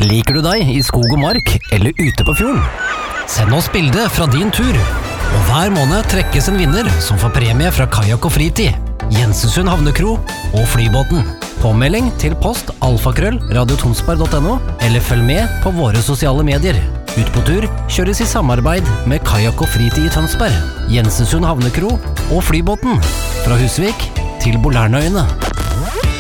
Liker du deg i skog og mark eller ute på fjorden? Send oss bilde fra din tur. Og hver måned trekkes en vinner som får premie fra Kajak og Fritid, Jensensund Havnekro og Flybåten. Påmelding til post alfakrøll.radiotonsberg.no eller følg med på våre sosiale medier. Ut på tur kjøres i samarbeid med Kajak og Fritid i Tønsberg, Jensensund Havnekro og Flybåten. Fra Husvik til Bolærnøyene.